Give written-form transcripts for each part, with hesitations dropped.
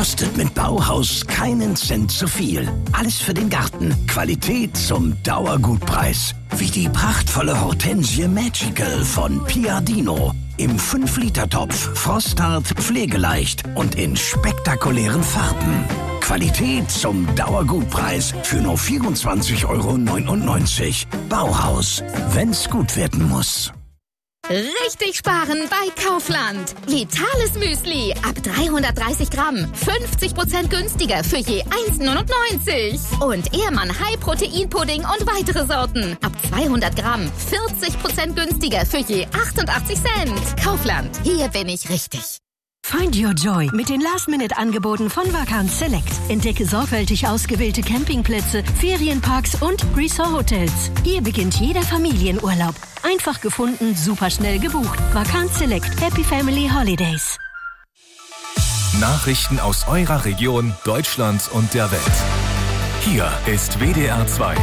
kostet mit Bauhaus keinen Cent zu viel. Alles für den Garten. Qualität zum Dauergutpreis. Wie die prachtvolle Hortensie Magical von Piadino. Im 5-Liter-Topf, frosthart, pflegeleicht und in spektakulären Farben. Qualität zum Dauergutpreis für nur 24,99 €. Bauhaus, wenn's gut werden muss. Richtig sparen bei Kaufland. Vitales Müsli ab 330 Gramm. 50% günstiger für je 1,99 €. Und Ehrmann High-Protein-Pudding und weitere Sorten. Ab 200 Gramm. 40% günstiger für je 88 Cent. Kaufland. Hier bin ich richtig. Find your joy mit den Last-Minute-Angeboten von Vacanz Select. Entdecke sorgfältig ausgewählte Campingplätze, Ferienparks und Resort-Hotels. Hier beginnt jeder Familienurlaub. Einfach gefunden, superschnell gebucht. Vacanz Select. Happy Family Holidays. Nachrichten aus eurer Region, Deutschland und der Welt. Hier ist WDR 2.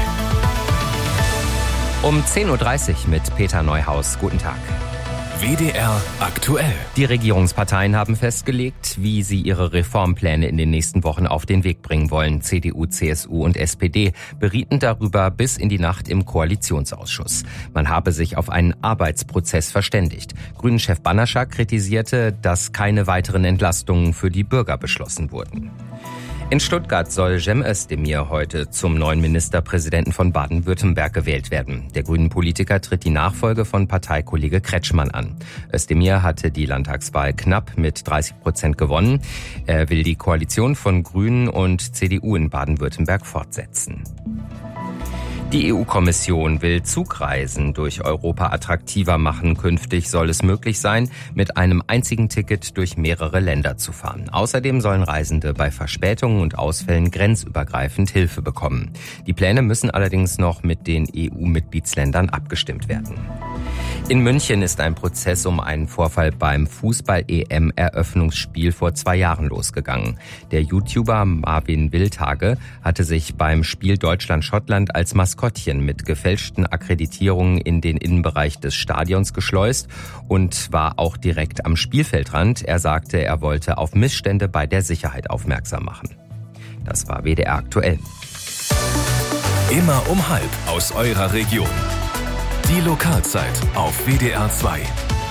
Um 10:30 Uhr mit Peter Neuhaus. Guten Tag. WDR aktuell. Die Regierungsparteien haben festgelegt, wie sie ihre Reformpläne in den nächsten Wochen auf den Weg bringen wollen. CDU, CSU und SPD berieten darüber bis in die Nacht im Koalitionsausschuss. Man habe sich auf einen Arbeitsprozess verständigt. Grünen-Chef Bannerschak kritisierte, dass keine weiteren Entlastungen für die Bürger beschlossen wurden. In Stuttgart soll Cem Özdemir heute zum neuen Ministerpräsidenten von Baden-Württemberg gewählt werden. Der grünen Politiker tritt die Nachfolge von Parteikollege Kretschmann an. Özdemir hatte die Landtagswahl knapp mit 30% gewonnen. Er will die Koalition von Grünen und CDU in Baden-Württemberg fortsetzen. Die EU-Kommission will Zugreisen durch Europa attraktiver machen. Künftig soll es möglich sein, mit einem einzigen Ticket durch mehrere Länder zu fahren. Außerdem sollen Reisende bei Verspätungen und Ausfällen grenzübergreifend Hilfe bekommen. Die Pläne müssen allerdings noch mit den EU-Mitgliedsländern abgestimmt werden. In München ist ein Prozess um einen Vorfall beim Fußball-EM-Eröffnungsspiel vor 2 Jahren losgegangen. Der YouTuber Marvin Wildhage hatte sich beim Spiel Deutschland-Schottland als Maskottchen mit gefälschten Akkreditierungen in den Innenbereich des Stadions geschleust und war auch direkt am Spielfeldrand. Er sagte, er wollte auf Missstände bei der Sicherheit aufmerksam machen. Das war WDR aktuell. Immer um 12:30 aus eurer Region. Die Lokalzeit auf WDR 2.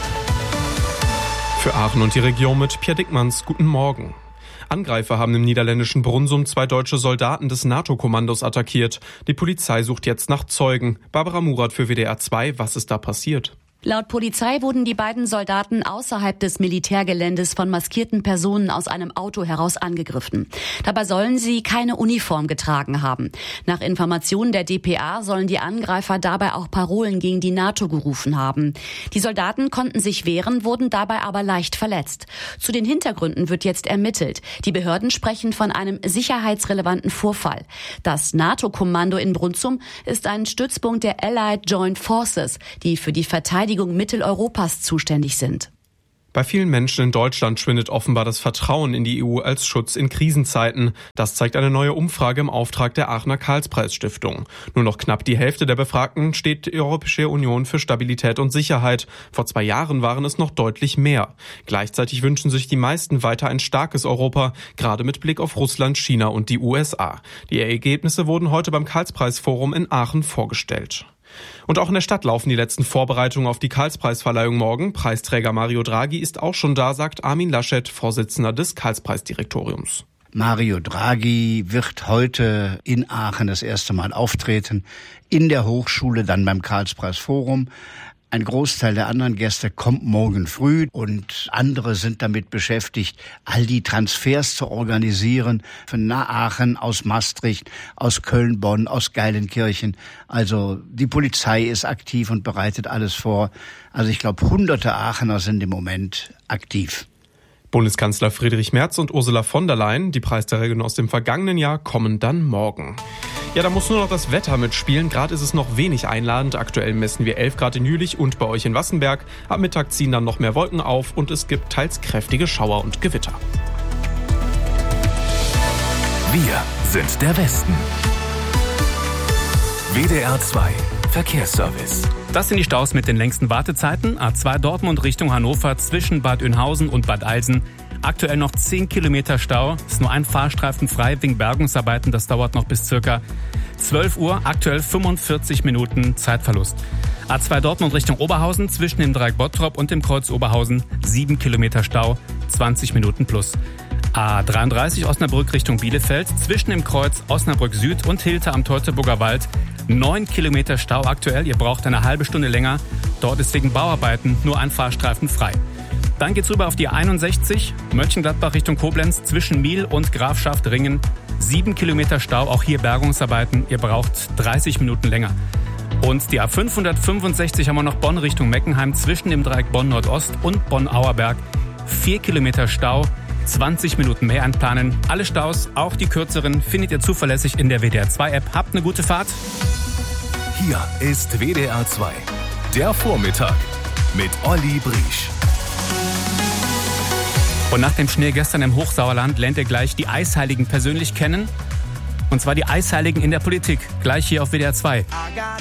Für Aachen und die Region mit Pierre Dickmanns. Guten Morgen. Angreifer haben im niederländischen Brunssum 2 deutsche Soldaten des NATO-Kommandos attackiert. Die Polizei sucht jetzt nach Zeugen. Barbara Murat für WDR 2. Was ist da passiert? Laut Polizei wurden die beiden Soldaten außerhalb des Militärgeländes von maskierten Personen aus einem Auto heraus angegriffen. Dabei sollen sie keine Uniform getragen haben. Nach Informationen der dpa sollen die Angreifer dabei auch Parolen gegen die NATO gerufen haben. Die Soldaten konnten sich wehren, wurden dabei aber leicht verletzt. Zu den Hintergründen wird jetzt ermittelt. Die Behörden sprechen von einem sicherheitsrelevanten Vorfall. Das NATO-Kommando in Brunssum ist ein Stützpunkt der Allied Joint Forces, die für die Verteidigung Mitteleuropas zuständig sind. Bei vielen Menschen in Deutschland schwindet offenbar das Vertrauen in die EU als Schutz in Krisenzeiten. Das zeigt eine neue Umfrage im Auftrag der Aachener Karlspreis-Stiftung. Nur noch knapp die Hälfte der Befragten steht die Europäische Union für Stabilität und Sicherheit. Vor 2 Jahren waren es noch deutlich mehr. Gleichzeitig wünschen sich die meisten weiter ein starkes Europa, gerade mit Blick auf Russland, China und die USA. Die Ergebnisse wurden heute beim Karlspreis-Forum in Aachen vorgestellt. Und auch in der Stadt laufen die letzten Vorbereitungen auf die Karlspreisverleihung morgen. Preisträger Mario Draghi ist auch schon da, sagt Armin Laschet, Vorsitzender des Karlspreisdirektoriums. Mario Draghi wird heute in Aachen das erste Mal auftreten, in der Hochschule, dann beim Karlspreisforum. Ein Großteil der anderen Gäste kommt morgen früh und andere sind damit beschäftigt, all die Transfers zu organisieren von Aachen, aus Maastricht, aus Köln, Bonn, aus Geilenkirchen. Also die Polizei ist aktiv und bereitet alles vor. Also ich glaube, hunderte Aachener sind im Moment aktiv. Bundeskanzler Friedrich Merz und Ursula von der Leyen, die Preisträgerin aus dem vergangenen Jahr, kommen dann morgen. Ja, da muss nur noch das Wetter mitspielen. Gerade ist es noch wenig einladend. Aktuell messen wir 11 Grad in Jülich und bei euch in Wassenberg. Ab Mittag ziehen dann noch mehr Wolken auf und es gibt teils kräftige Schauer und Gewitter. Wir sind der Westen. WDR 2 Verkehrsservice. Das sind die Staus mit den längsten Wartezeiten. A2 Dortmund Richtung Hannover zwischen Bad Oeynhausen und Bad Eilsen. Aktuell noch 10 Kilometer Stau. Ist nur ein Fahrstreifen frei wegen Bergungsarbeiten. Das dauert noch bis circa 12 Uhr. Aktuell 45 Minuten Zeitverlust. A2 Dortmund Richtung Oberhausen zwischen dem Dreieck Bottrop und dem Kreuz Oberhausen 7 Kilometer Stau, 20 Minuten plus. A33 Osnabrück Richtung Bielefeld zwischen dem Kreuz Osnabrück Süd und Hilter am Teutoburger Wald 9 Kilometer Stau aktuell. Ihr braucht eine halbe Stunde länger. Dort ist wegen Bauarbeiten nur ein Fahrstreifen frei. Dann geht's rüber auf die 61 Mönchengladbach Richtung Koblenz zwischen Miel und Grafschaft-Ringen. 7 Kilometer Stau, auch hier Bergungsarbeiten. Ihr braucht 30 Minuten länger. Und die A565 haben wir noch Bonn Richtung Meckenheim zwischen dem Dreieck Bonn Nordost und Bonn-Auerberg. 4 Kilometer Stau, 20 Minuten mehr einplanen. Alle Staus, auch die kürzeren, findet ihr zuverlässig in der WDR 2 App. Habt eine gute Fahrt. Hier ist WDR 2, der Vormittag mit Olli Briesch. Und nach dem Schnee gestern im Hochsauerland lernt ihr gleich die Eisheiligen persönlich kennen. Und zwar die Eisheiligen in der Politik. Gleich hier auf WDR 2.